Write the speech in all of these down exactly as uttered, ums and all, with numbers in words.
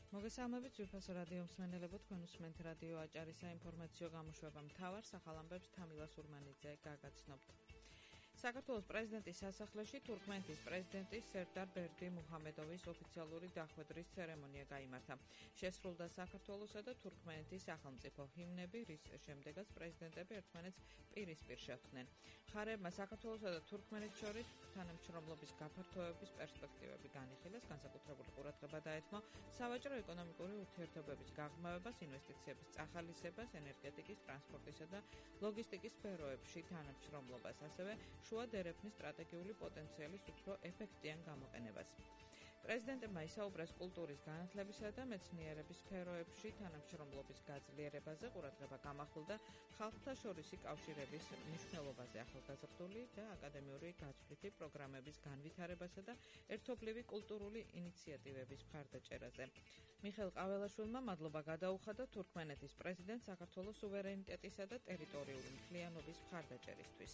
მოგესალმებით ძვირფასო რადიო მსმენელებო, თქვენ უსმენთ რადიო აჭარის საინფორმაციო გამოშვება მთავარ სახალამბებს თამილა სურმანიძე გაგაცნობთ. საქართველოს პრეზიდენტის სასახლეში თურქმენეთის პრეზიდენტის სერდარ ბერდი მუჰამედოვის ოფიციალური დახვედრის ცერემონია გაიმართა. შესრულდა საქართველოსა და თურქმენეთის სახელმწიფო ჰიმნები, რის შემდეგაც პრეზიდენტები ერთმანეთს პირისპირ შეხვდნენ. მხარეებმა საქართველოსა და თურქმენეთს შორის თანამშრომლობის გაფართოების პერსპექტივები განიხილეს, განსაკუთრებული ყურადღება დაეთმო სავაჭრო-ეკონომიკური ურთიერთობების გაღრმავებას, ინვესტიციების წახალისებას, ენერგეტიკის, ტრანსპორტისა და ლოგისტიკის სფეროებში თანამშრომლობას, ასევე შუა დერეფნის სტრატეგიული პოტენციალის უფრო ეფექტიან გამოყენებას. პრეზიდენტებმა ისაუბრეს კულტურის, განათლებისა და მეცნიერების სფეროებში თანამშრომლობის გაძლიერებაზე, ყურადღება გამახვილდა ხალხთა შორისი კავშირების მნიშვნელობაზე, ახალგაზრდული და აკადემიური გაცვლითი პროგრამების განვითარებასა და ერთობლივი კულტურული ინიციატივების მხარდაჭერაზე. მიხეილ ყაველაშვილმა მადლობა გადაუხადა თურქმენეთის პრეზიდენტს საქართველოს სუვერენიტეტისა და ტერიტორიული მთლიანობის მხარდაჭერისთვის.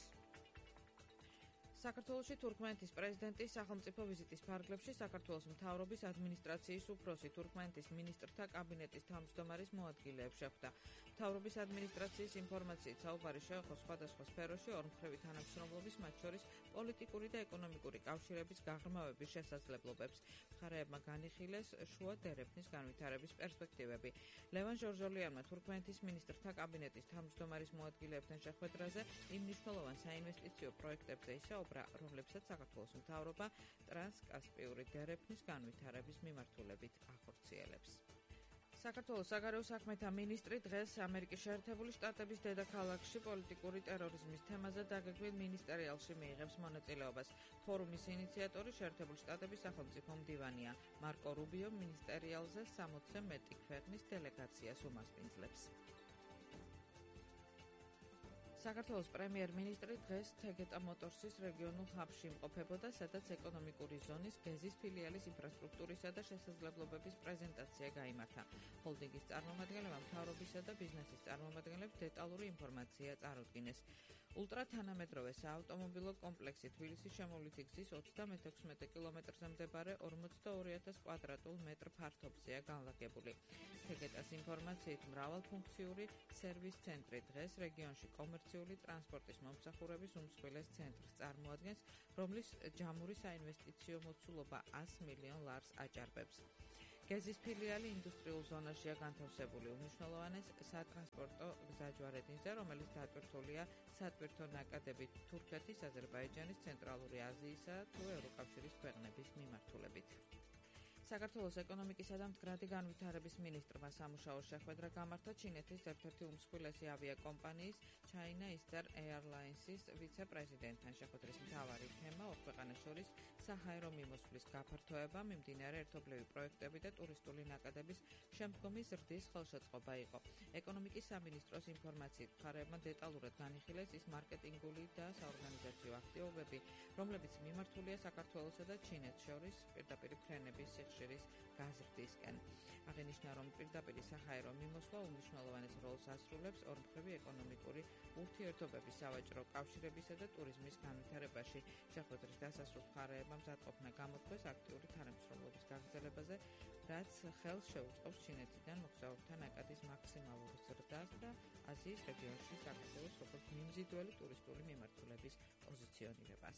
საქართველოში თურქმენეთის პრეზიდენტის სახელმწიფო ვიზიტის ფარგლებში საქართველოს მთავრობის ადმინისტრაციის უფროსი თურქმენეთის მინისტრთა კაბინეტის თავმჯდომარის მოადგილეებს შეხვდა. მთავრობის ადმინისტრაციის ინფორმაციით საუბარი შეეხო სხვადასხვა სფეროში ორმხრივი თანამშრომლობის, მათ შორის პოლიტიკური და ეკონომიკური კავშირების გაღრმავების შესაძლებლობებს. მხარეებმა განიხილეს შუა დერეფნის განვითარების პერსპექტივები. ლევან ჟორჟოლიანმა თურქმენეთის მინისტრთა კაბინეტის თავმჯდომარის მოადგილეებთან შეხვედრაზე იმ მნიშვნელოვან საინვესტიციო პროექტებზე ისაუბრა, რომლებსაც საქართველოს მთავრობა ტრანსკასპიური დერეფნის განვითარების მიმართულებით ახორციელებს. საქართველოს საგარეო საქმეთა მინისტრი დღეს ამერიკის შეერთებული შტატების დედაქალაქში პოლიტიკური ტერორიზმის თემაზე დაგეგმილ მინისტერიალში მიიღებს მონაწილეობას. ფორუმის ინიციატორი შეერთებული შტატების სახელმწიფო მდივანია. მარკო რუბიო მინისტერიალზე სამოცზე მეტი ქვეყნის დელეგაციას უმასპინძლებს. საქართველოს პრემიერ-მინისტრი დღეს თეგეტა მოტორსის რეგიონულ ჰაბში იმყოფებოდა, სადაც ეკონომიკური ზონის გეზის ფილიალის ინფრასტრუქტურისა და შესაძლებლობების პრეზენტაცია გაიმართა. ჰოლდინგის წარმომადგენლებმა მთავრობისა და ბიზნესის წარმომადგენლებს დეტალური ინფორმაცია წარუდგინეს. ულტრათანამედროვე საავტომობილო კომპლექსი თბილისის შემოვლითი გზის ოცდამეექვსმეტ კილომეტრზე მდებარე ორმოცდაორი ათას კვადრატულ მეტრ ფართობზეა განლაგებული. თეგეტას ინფორმაციით მრავალფუნქციური სერვის ცენტრი დღეს რეგიონში კომერციული ტრანსპორტის მომსახურების უმსხვილეს ცენტრს წარმოადგენს, რომლის ჯამური საინვესტიციო მოცულობა ას მილიონ ლარს აჭარბებს. გეზის ფილიალი ინდუსტრიულ ზონაშია განთავსებული უმნიშვნელოვანეს სატრანსპორტო გზაჯვარედინზე, რომელიც დატვირთულია სატვირთო ნაკადებით თურქეთის, აზერბაიჯანის, ცენტრალური აზიისა თუ ევროკავშირის ქვეყნების მიმართულებით. საქართველოს ეკონომიკისა და მდგრადი განვითარების მინისტრმა სამუშაო შეხვედრა გამართა ჩინეთის ერთ-ერთი უმსხვილესი ავიაკომპანიის China Eastern Airlines-ის ვიცე-პრეზიდენტთან. შეხვედრის მთავარი თემა ორ ქვეყანას შორის საჰაერო მიმოსვლის გაფართოება, მიმდინარე ერთობლივი პროექტები და ტურისტული ნაკადების შემდგომი ზრდის ხელშეწყობა იყო. ეკონომიკის სამინისტროს ინფორმაციით მხარეებმა დეტალურად განიხილეს ის მარკეტინგული და საორგანიზაციო აქტივობები, რომლებიც მიმართულია საქართველოსა და ჩინეთს შორის პირდაპირ ფრენების შირის გაზრდისკენ. აღინიშნა, რომ პირდაპირ საჰაერო მიმოსვლა უმნიშვნელოვანეს როლს ასრულებს ორმხრივი ეკონომიკური ურთიერთობების, სავაჭრო კავშირებისა და ტურიზმის განვითარებაში. შეხვედრის დასასრულს მხარეებმა მზადყოფნა გამოთქვეს აქტიური თანამშრომლობის გაგრძელებაზე, რაც ხელს შეუწყობს ჩინეთიდან მოგზაურთა ნაკადის მაქსიმალურ ზრდას და აზიის რეგიონში საქართველოს როგორც მიმზიდველი ტურისტული მიმართულების პოზიციონირებას.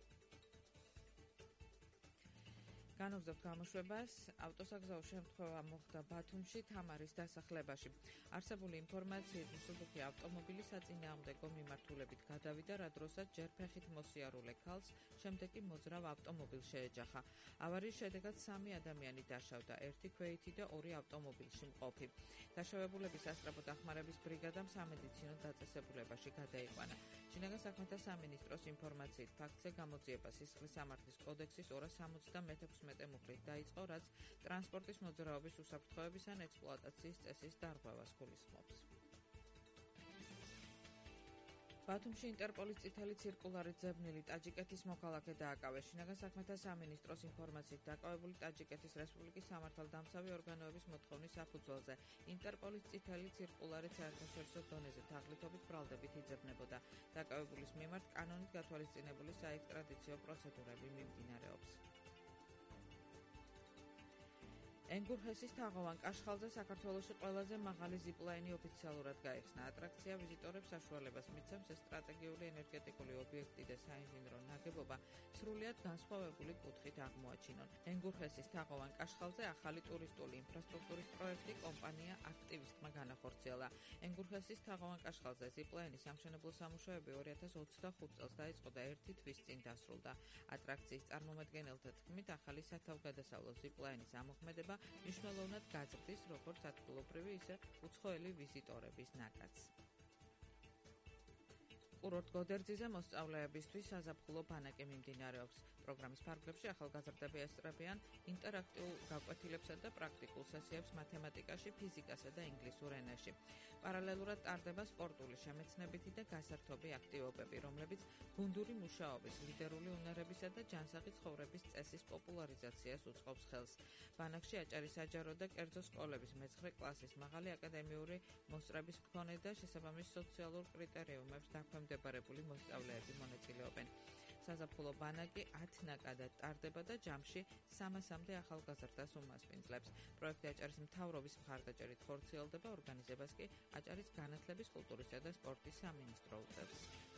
განვგზავნებთ გამოშვებას. ავტოსაგზაო შემთხვევა მოხდა ბათუმში თამარის დასახლებაში. არსებული ინფორმაციით მსუბუქი ავტომობილი საწინააღმდეგო მიმართულებით გადავიდა, რა დროსაც ჯერ ფეხით მოსიარულე ქალს, შემდეგ კი მოძრავ ავტომობილს შეეჯახა. ავარიის შედეგად სამი ადამიანი დაშავდა, ერთი ქვეითი და ორი ავტომობილში მყოფი. დაშავებულების სასწრაფო დახმარების ბრიგადამ სამედიცინო დაწესებულებაში გადაიყვანა. შინაგან საქმეთა სამინისტროს ინფორმაციით ფაქტზე გამოძიება სისხლის სამართლის კოდექსის ორას სამოცდამეექვსმეტ მუხლით დაიწყო, რაც ტრანსპორტის მოძრაობის უსაფრთხოების ან ექსპლუატაციის წესის დარღვევას გულისხმობს. ბათუმში ინტერპოლის წითელი ცირკულარი ძებნილი ტაჯიკეთის მოქალაქე დააკავეს. შინაგან საქმეთა სამინისტროს ინფორმაციით დაკავებული ტაჯიკეთის რესპუბლიკის სამართალდამცავი ორგანოების მოთხოვნის საფუძველზე ინტერპოლის წითელი ცირკულარი საერთაშორისო დონეზე თაღლითობის ბრალდებით იძებნებოდა. დაკავებულის მიმართ კანონით გათვალისწინებული საექსტრადიციო პროცედურები მიმდინარეობს. ენგურჰესის თაღოვან კაშხალზე საქართველოში ყველაზე მაღალი ზიპლაინი ოფიციალურად გაიხსნა. ატრაქცია ვიზიტორებს საშუალებას მიცემს ეს სტრატეგიული ენერგეტიკული ობიექტი და საინჟინრო ნაგებობა სრულიად განსხვავებული კუთხით აღმოაჩინონ. ენგურჰესის თაღოვან კაშხალზე ახალი ტურისტული ინფრასტრუქტურის პროექტი კომპანია აქტივისტმა განახორციელა. ენგურჰესის თაღოვან კაშხალზე ზიპლაინის სამშენებლო სამუშაოები ორი ათას ოცდახუთ წელს დაიწყო და ერთი თვის წინ დასრულდა. ატრაქციის წარმომადგენელთა თქმით, ახალი სათავგადასავლო ზიპლაინის ამოქმედება მნიშვნელოვნად გაზრდის როგორც ადგილობრივი, ისე უცხოელი ვიზიტორების ნაკადს. კურორტ გოდერძიზე მოსწავლეებისთვის საზაფხულო ბანაკი მიმდინარეობს. პროგრამის ფარგლებში ახალგაზრდები ესწრებიან ინტერაქტიულ გაკვეთილებსა და პრაქტიკულ სესიებს მათემატიკაში, ფიზიკასა და ინგლისურ ენაში. პარალელურად ტარდება სპორტული შემეცნებითი და გასართობი აქტივობები, რომლებიც გუნდური მუშაობის, ლიდერული უნარებისა და ჯანსაღი ცხოვრების წესის პოპულარიზაციას უწყობს ხელს. ბანაკში აჭარი საჯარო და კერძო სკოლების მეცხრე კლასის მაღალი აკადემიური მოსწრების მქონე და შესაბამის სოციალურ კრიტერიუმებს დაქვემდებარებული მოსწავლეები მონაწილეობენ. საზაფხულო ბანაკი ათ ნაკადად ტარდება და ჯამში სამასამდე ახალგაზრდას უმასპინძლებს. პროექტი აჭარის მთავრობის მხარდაჭერით ხორციელდება, ორგანიზებას კი აჭარის განათლების, კულტურისა და სპორტის სამინისტრო უწევს.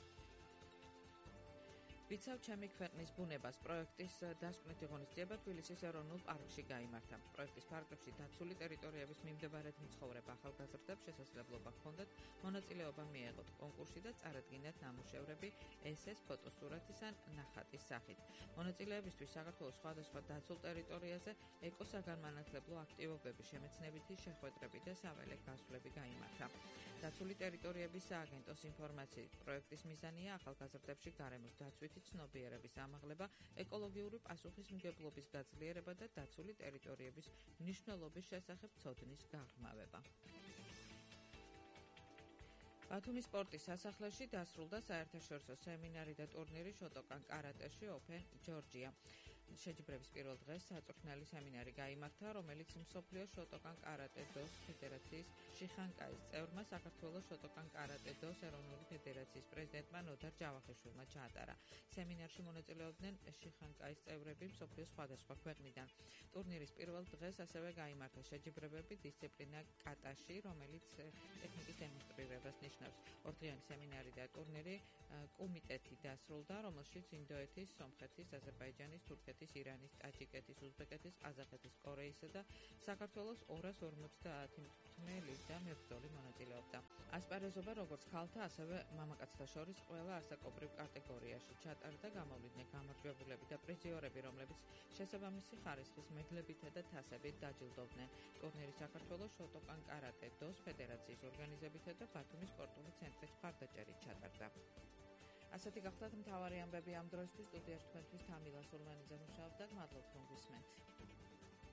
ვიცავ ჩემი ქვეყნის ბუნებას პროექტის დასკვნითი ღონისძიება თბილისის ეროვნულ პარკში გაიმართა. პროექტის ფარგლებში დაცული ტერიტორიების მიმდებარედ მცხოვრებ ახალგაზრდებს შესაძლებლობა ჰქონდათ მონაწილეობა მიეღოთ კონკურსში და წარადგინათ ნამუშევრები ესეს, ფოტოსურათის ან ნახატის სახით. მონაწილეებისთვის საქართველოს სხვადასხვა დაცულ ტერიტორიაზე ეკოსაგანმანათლებლო აქტივობები, შემეცნებითი შეხვედრები და საველე გასვლები გაიმართა. დაცული ტერიტორიების სააგენტოს ინფორმაციით, პროექტის მიზანია ახალგაზრდებში გარემოს დაცვით ცნობიერების ამაღლება, ეკოლოგიური პასუხისმგებლობის გაძლიერება და დაცული ტერიტორიების მნიშვნელობის შესახებ ცოდნის გაღრმავება. ბათუმის სპორტის სასახლეში დასრულდა საერთაშორისო სემინარი და ტურნირი შოტოკან კარატეში Open Georgia. შეჯიბრების პირველ დღეს საწვრთნელი სემინარი გაიმართა, რომელიც მსოფლიო შოტოკან კარატე დოს ფედერაციის შიხანკაის წევრმა, საქართველოს შოტოკან კარატე დოს ეროვნული ფედერაციის პრეზიდენტმა ნოდარ ჯავახიშვილმა ჩაატარა. სემინარში მონაწილეობდნენ შიხანკაის წევრები მსოფლიოს სხვადასხვა ქვეყნიდან. ტურნირის პირველ დღეს ასევე გაიმართა შეჯიბრებები დისციპლინა კატაში, რომელიც ტექნიკის დემონსტრირებას ნიშნავს. ორდღიანი სემინარი და ტურნირი კომიტეტი დასრულდა, რომელშიც ინდოეთის, სომხეთის, აზერბაიჯანის, თურქეთის, ირანის, ტაჯიკეთის, უზბეკეთის, ყაზახეთის, კორეისა და საქართველოს ორას ორმოცდაათი მწვრთნელი და მებრძოლი მონაწილეობდა. ასპარეზობა როგორც ქალთა, ასევე მამაკაცთა შორის ყველა ასაკობრივ კატეგორიაში ჩატარდა, გამოვიდნენ გამარჯვებულები და პრიზიორები, რომლებიც შესაბამისი ხარისხის მედლებითა და თასებით დაჯილდოვდნენ. ტურნირი საქართველოს შოტოკან კარატე დოს ფედერაციის ორგანიზებითა და ბათუმის სპორტული ცენტრის მხარდაჭერით ჩატარდა. ასეთი გახლავთ მთავარი ამბები ამ დროისთვის. სტუდიაში თქვენთვის თამილა სურმანიძე მუშაობდა. მადლობთ რომ გვისმენთ.